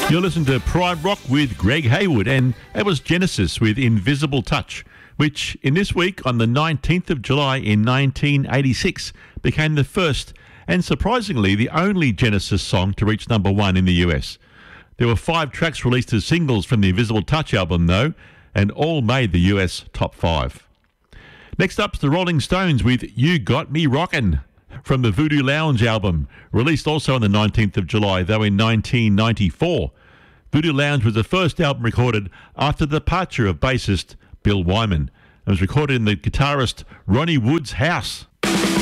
You're listening to Prime Rock with Greg Haywood, and that was Genesis with Invisible Touch, which in this week on the 19th of July in 1986 became the first and surprisingly the only Genesis song to reach number one in the US. There were 5 tracks released as singles from the Invisible Touch album though, and all made the US top 5. Next up's the Rolling Stones with You Got Me Rockin' from the Voodoo Lounge album, released also on the 19th of July, though in 1994. Voodoo Lounge was the first album recorded after the departure of bassist Bill Wyman. It was recorded in the guitarist Ronnie Wood's house.